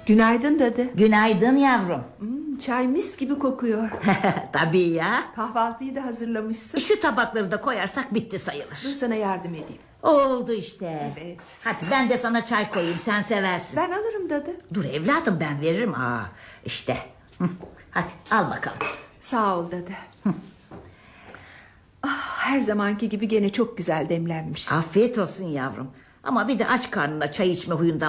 Günaydın dadı. Günaydın yavrum. Çay mis gibi kokuyor. Tabii ya. Kahvaltıyı da hazırlamışsın. Şu tabakları da koyarsak bitti sayılır. Dur sana yardım edeyim. Oldu işte. Evet. Hadi ben de sana çay koyayım, sen seversin. Ben alırım dadı. Dur evladım, ben veririm. İşte. Hadi al bakalım. Sağ ol dadı. Her zamanki gibi gene çok güzel demlenmiş. Afiyet olsun yavrum. Ama bir de aç karnına çay içme huyundan